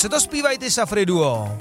Co to zpívají ty Safri Duo?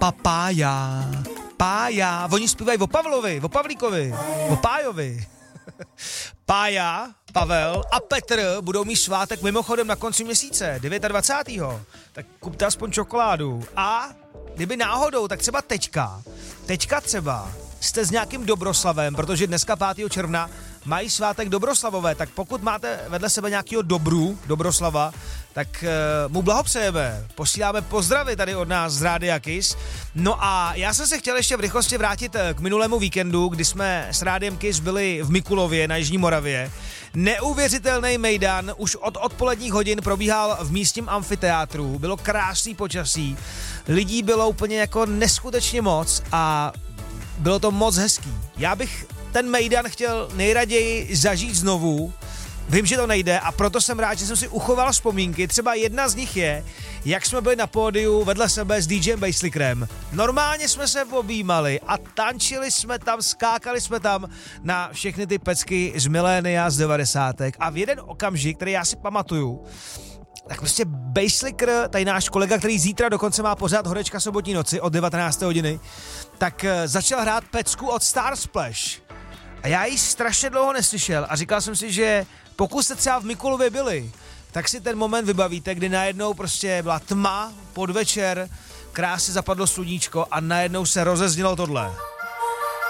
Pája. Oni zpívají o Pavlovi, o Pavlíkovi, o Pájovi. Pája, Pavel a Petr budou mít svátek mimochodem na konci měsíce, 29. Tak kupte aspoň čokoládu. A kdyby náhodou, tak třeba teďka třeba jste s nějakým Dobroslavem, protože dneska 5. června mají svátek Dobroslavové, tak pokud máte vedle sebe nějakého Dobroslava, tak mu blahopřejeme. Posíláme pozdravy tady od nás z Rádia Kiss. No a já jsem se chtěl ještě v rychlosti vrátit k minulému víkendu, kdy jsme s Rádiem Kiss byli v Mikulově na Jižní Moravě. Neuvěřitelný mejdan už od odpoledních hodin probíhal v místním amfiteátru. Bylo krásný počasí, lidí bylo úplně jako neskutečně moc a bylo to moc hezký. Já bych ten mejdan chtěl nejraději zažít znovu. Vím, že to nejde a proto jsem rád, že jsem si uchoval vzpomínky. Třeba jedna z nich je, jak jsme byli na pódiu vedle sebe s DJem Basslickerem. Normálně jsme se objímali a tančili jsme tam, skákali jsme tam na všechny ty pecky z milénia, z 90. A v jeden okamžik, který já si pamatuju, tak prostě Basslicker, tady náš kolega, který zítra dokonce má pořád Horečka sobotní noci od 19. hodiny, tak začal hrát pecku od Star Splash. A já ji strašně dlouho neslyšel a říkal jsem si, že pokud jste třeba v Mikulově byli, tak si ten moment vybavíte, kdy najednou prostě byla tma, podvečer, krásně zapadlo sluníčko a najednou se rozeznělo tohle.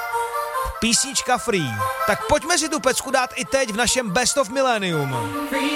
Písnička Free. Tak pojďme si tu pecku dát i teď v našem Best of Millennium.